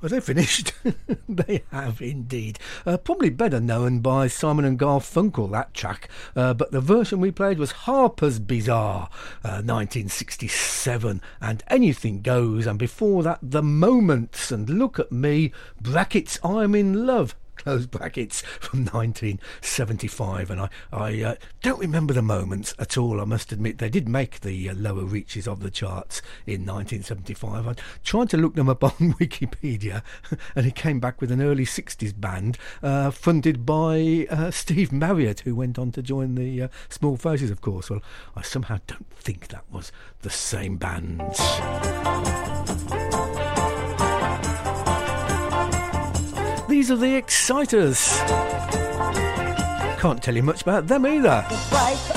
Well, they finished. They have indeed. Probably better known by Simon and Garfunkel, that track. But the version we played was Harper's Bazaar, 1967, and Anything Goes. And before that, The Moments and Look at Me, brackets, I'm in Love, close brackets, from 1975. And I don't remember The Moments at all, I must admit. They did make the lower reaches of the charts in 1975. I tried to look them up on Wikipedia, and it came back with an early 60s band funded by Steve Marriott, who went on to join the Small Faces, of course. Well, I somehow don't think that was the same band. These are the Exciters. Can't tell you much about them either.